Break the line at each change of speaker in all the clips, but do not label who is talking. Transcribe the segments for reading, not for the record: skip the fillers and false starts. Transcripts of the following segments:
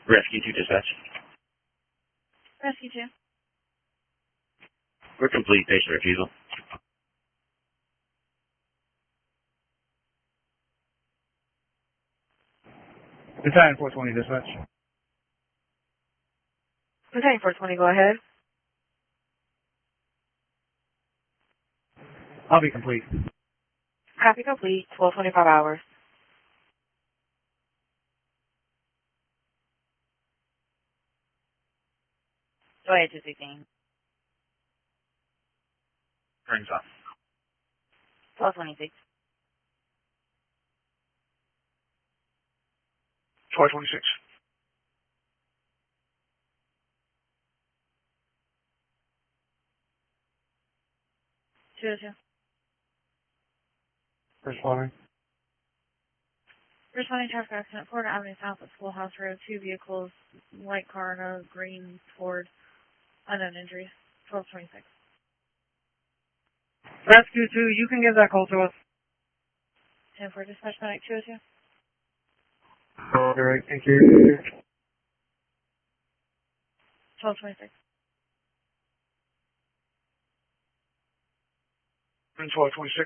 Rescue 2 dispatch.
Rescue 2.
We're complete patient refusal.
Battalion 420 dispatch.
Battalion 420, go ahead.
I'll be complete.
Copy complete. 12:25 hours. Go ahead, 216.
Turns off.
12:26.
1226. Responding.
Responding traffic accident, Florida Avenue South at Schoolhouse Road. 2 vehicles, white car and a green Ford. Unknown injuries. 12:26.
Rescue 2, you can give that call to us.
10-4 dispatch medic 202.
All right, thank you.
12:26.
1226.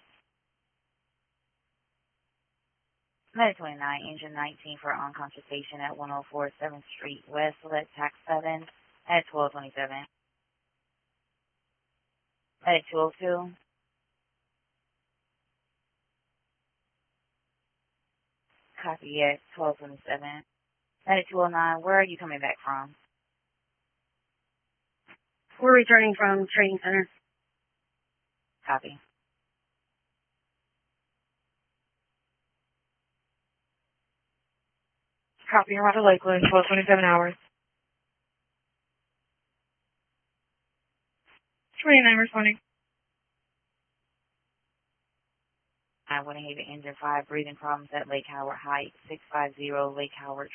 Medic 29, engine 19 for unconscious patient at 104 7th Street West, select tax 7 at 12:27. Medic 202. Copy at 12:27. Medic 209, where are you coming back from?
We're returning from training center.
Copy. Copy, you're out of Lakeland, 12:27 hours. 29 responding. I went ahead and engine 5, breathing problems at Lake Howard Heights, 650 Lake Howard